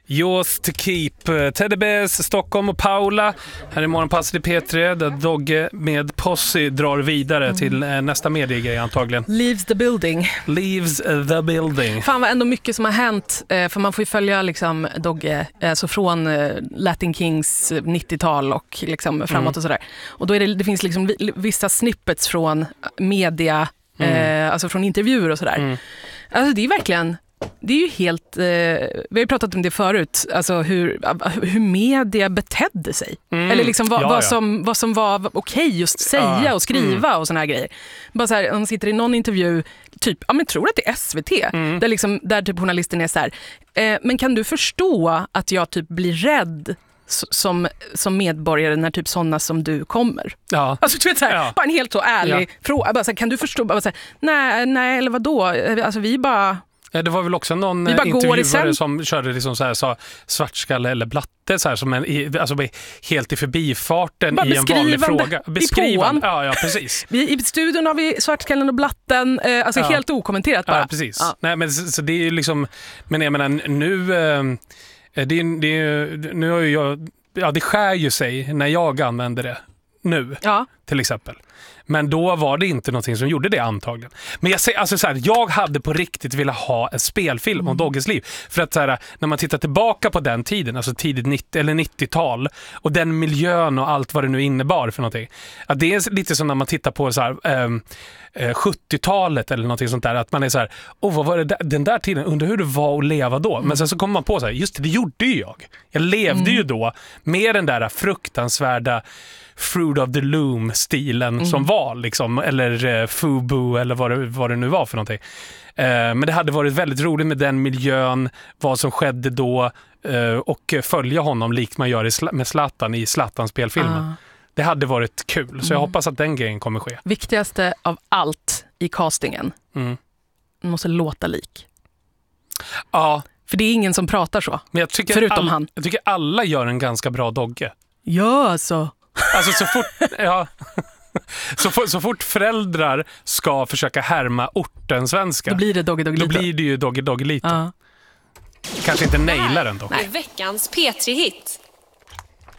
Yours to keep. Teddy Bears, Stockholm och Paula. Här är morgonpasset i P3 där Dogge med Posse drar vidare till nästa mediegrej antagligen. Leaves the building. Leaves the building. Fan vad ändå mycket som har hänt. För man får ju följa liksom Dogge så från Latin Kings 90-tal och liksom framåt och sådär. Och då är det finns liksom vissa snippets från media, alltså från intervjuer och sådär. Alltså det är verkligen... Det är ju helt, vi har ju pratat om det förut, alltså hur media betedde sig. Eller liksom vad som var okej just säga och skriva och såna här grejer. Bara så här, om man sitter i någon intervju, typ, men tror att det är SVT, där typ journalisten är så här, men kan du förstå att jag typ blir rädd som medborgare när typ sådana som du kommer? Ja. Alltså du vet så här, bara en helt så ärlig fråga, bara så här, kan du förstå, bara så här, nej eller vadå? Alltså vi bara... Ja, det var väl också någon intervjuare som körde liksom så här, sa svartskalle eller blatte så här, som alltså helt i förbifarten bara i en vanlig fråga. Beskrivande. Ja, precis. I studion har vi svartskallen och blatten, alltså helt okommenterat bara. Ja, precis. Ja. Nej, men så det är ju liksom, men jag menar nu har ju jag, det skär ju sig när jag använder det nu, till exempel. Men då var det inte någonting som gjorde det antagligen. Men jag säger alltså så här, jag hade på riktigt velat ha en spelfilm om Dogges liv. För att så här, när man tittar tillbaka på den tiden, alltså tidigt 90-tal och den miljön och allt vad det nu innebar för någonting. Att det är lite som när man tittar på så här 70-talet eller någonting sånt där, att man är så här, vad var det den där tiden, undrar hur det var att leva då. Men sen så kommer man på så här, just det gjorde ju jag. Jag levde ju då med den där fruktansvärda Fruit of the Loom-stilen som var liksom, eller Fubu eller vad det nu var för någonting. Men det hade varit väldigt roligt med den miljön, vad som skedde då, och följa honom likt man gör med Zlatan i Zlatan-spelfilmen. Det hade varit kul, så jag hoppas att den grejen kommer ske. Viktigaste av allt i castingen, man måste låta lik. Ja. För det är ingen som pratar så, men förutom han. Jag tycker alla gör en ganska bra Dogge. Ja, alltså så fort föräldrar ska försöka härma ortensvenska, då blir det Dogge-Dogge-lite. Då blir det ju Dogge-Dogge-lite. Kanske inte nailar den då. Veckans P3-hit.